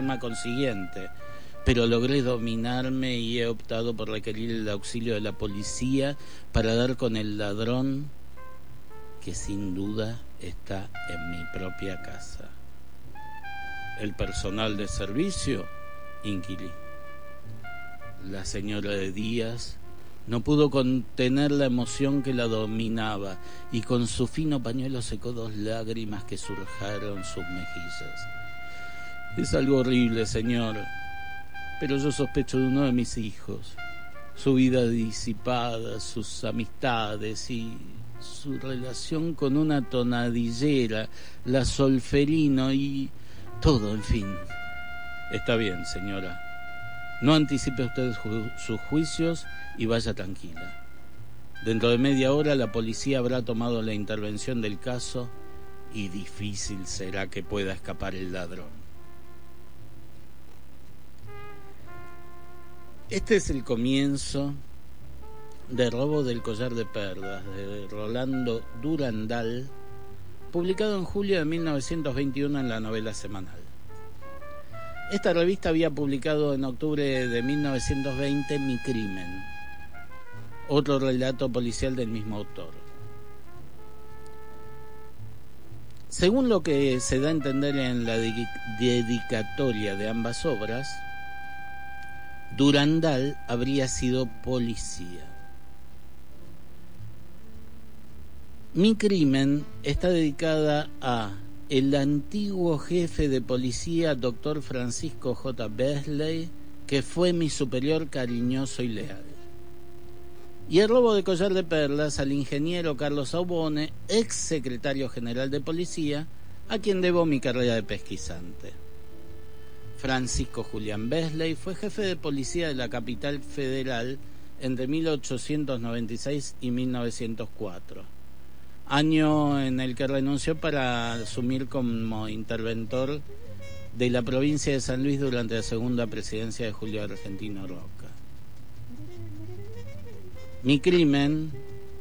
forma consiguiente, pero logré dominarme y he optado por requerir el auxilio de la policía para dar con el ladrón que sin duda está en mi propia casa. El personal de servicio, inquilí. La señora de Díaz no pudo contener la emoción que la dominaba y con su fino pañuelo secó 2 lágrimas que surjaron sus mejillas. Es algo horrible, señor, pero yo sospecho de uno de mis hijos. Su vida disipada, sus amistades y su relación con una tonadillera, la Solferino y todo, en fin. Está bien, señora. No anticipe usted sus juicios y vaya tranquila. Dentro de media hora la policía habrá tomado la intervención del caso y difícil será que pueda escapar el ladrón. Este es el comienzo de Robo del collar de perlas, de Rolando Durandal, publicado en julio de 1921 en la Novela Semanal. Esta revista había publicado en octubre de 1920 Mi crimen, otro relato policial del mismo autor. Según lo que se da a entender en la dedicatoria de ambas obras, Durandal habría sido policía. Mi crimen está dedicada a el antiguo jefe de policía, doctor Francisco J. Besley, que fue mi superior cariñoso y leal. Y el robo de collar de perlas al ingeniero Carlos Aubone, ex secretario general de policía, a quien debo mi carrera de pesquisante. Francisco Julián Besley fue jefe de policía de la capital federal entre 1896 y 1904, año en el que renunció para asumir como interventor de la provincia de San Luis durante la segunda presidencia de Julio Argentino Roca. Mi crimen,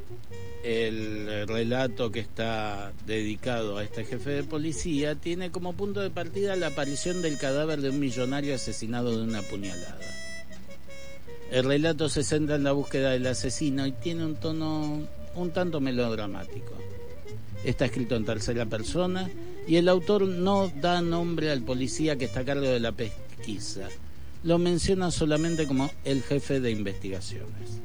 el relato que está dedicado a este jefe de policía, tiene como punto de partida la aparición del cadáver de un millonario asesinado de una puñalada. El relato se centra en la búsqueda del asesino y tiene un tono un tanto melodramático. Está escrito en tercera persona y el autor no da nombre al policía que está a cargo de la pesquisa. Lo menciona solamente como el jefe de investigaciones.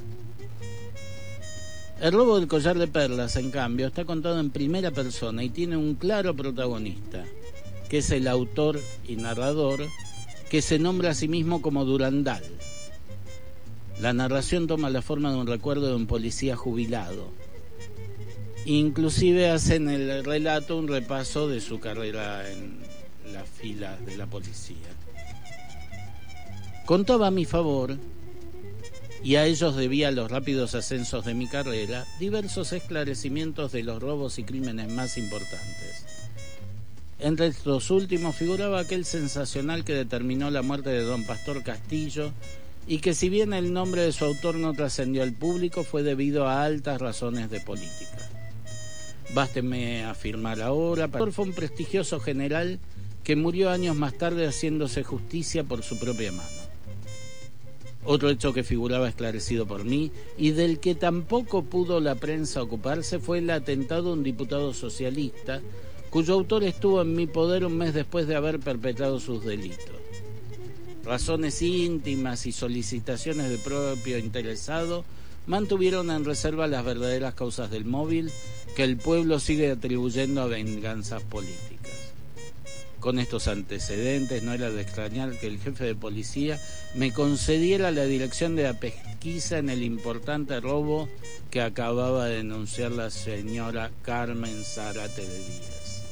El robo del collar de perlas, en cambio, está contado en primera persona y tiene un claro protagonista, que es el autor y narrador, que se nombra a sí mismo como Durandal. La narración toma la forma de un recuerdo de un policía jubilado. Inclusive hace en el relato un repaso de su carrera en las filas de la policía. Contaba a mi favor, y a ellos debía los rápidos ascensos de mi carrera, diversos esclarecimientos de los robos y crímenes más importantes. Entre estos últimos figuraba aquel sensacional que determinó la muerte de don Pastor Castillo y que, si bien el nombre de su autor no trascendió al público, fue debido a altas razones de política. Básteme afirmar ahora, Pastor fue un prestigioso general que murió años más tarde haciéndose justicia por su propia mano. Otro hecho que figuraba esclarecido por mí y del que tampoco pudo la prensa ocuparse fue el atentado a un diputado socialista cuyo autor estuvo en mi poder un mes después de haber perpetrado sus delitos. Razones íntimas y solicitaciones del propio interesado mantuvieron en reserva las verdaderas causas del móvil que el pueblo sigue atribuyendo a venganzas políticas. Con estos antecedentes no era de extrañar que el jefe de policía me concediera la dirección de la pesquisa en el importante robo que acababa de denunciar la señora Carmen Zárate de Díaz.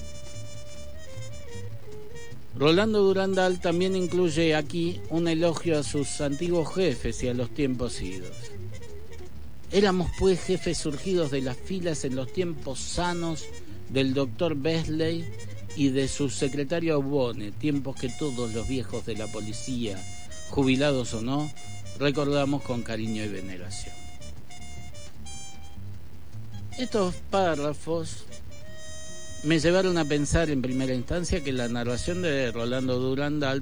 Rolando Durandal también incluye aquí un elogio a sus antiguos jefes y a los tiempos idos. Éramos pues jefes surgidos de las filas en los tiempos sanos del doctor Besley y de su secretario Aubone, tiempos que todos los viejos de la policía, jubilados o no, recordamos con cariño y veneración. Estos párrafos me llevaron a pensar en primera instancia que la narración de Rolando Durandal